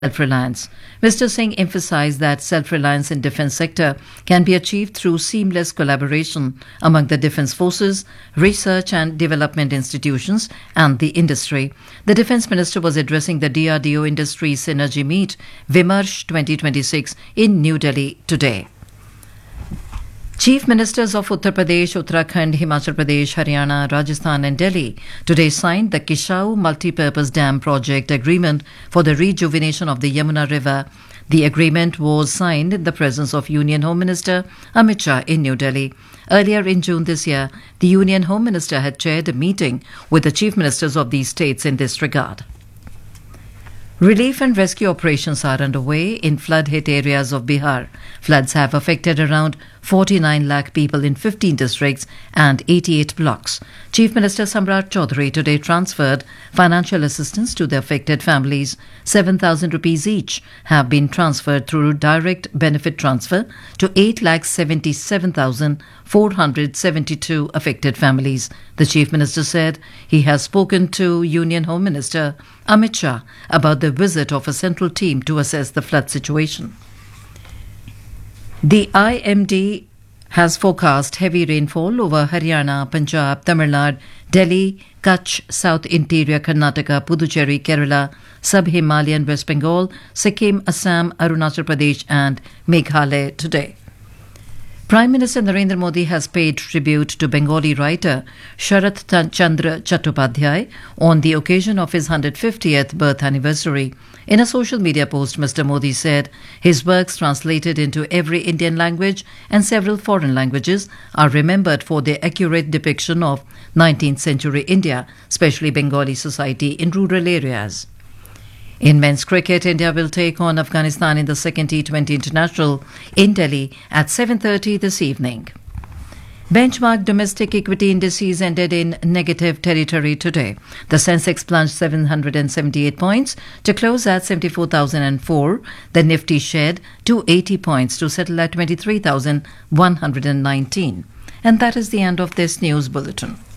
self-reliance. Mr. Singh emphasized that self-reliance in defence sector can be achieved through seamless collaboration among the defence forces, research and development institutions and the industry. The defence minister was addressing the DRDO Industry Synergy Meet, Vimarsh 2026 in New Delhi today. Chief Ministers of Uttar Pradesh, Uttarakhand, Himachal Pradesh, Haryana, Rajasthan and Delhi today signed the Kishau Multipurpose Dam Project Agreement for the rejuvenation of the Yamuna River. The agreement was signed in the presence of Union Home Minister Amit Shah in New Delhi. Earlier in June this year, the Union Home Minister had chaired a meeting with the Chief Ministers of these states in this regard. Relief and rescue operations are underway in flood-hit areas of Bihar. Floods have affected around 49 lakh people in 15 districts and 88 blocks. Chief Minister Samrat Chaudhary today transferred financial assistance to the affected families. 7,000 rupees each have been transferred through direct benefit transfer to 8,77,472 affected families. The Chief Minister said he has spoken to Union Home Minister Amit Shah about the visit of a central team to assess the flood situation. The IMD has forecast heavy rainfall over Haryana, Punjab, Tamil Nadu, Delhi, Kutch, South Interior, Karnataka, Puducherry, Kerala, Sub-Himalayan West Bengal, Sikkim, Assam, Arunachal Pradesh and Meghalaya today. Prime Minister Narendra Modi has paid tribute to Bengali writer Sharath Chandra Chattopadhyay on the occasion of his 150th birth anniversary. In a social media post, Mr. Modi said his works translated into every Indian language and several foreign languages are remembered for their accurate depiction of 19th century India, especially Bengali society in rural areas. In men's cricket, India will take on Afghanistan in the second T20 International in Delhi at 7:30 this evening. Benchmark domestic equity indices ended in negative territory today. The Sensex plunged 778 points to close at 74,004. The Nifty shed 280 points to settle at 23,119. And that is the end of this news bulletin.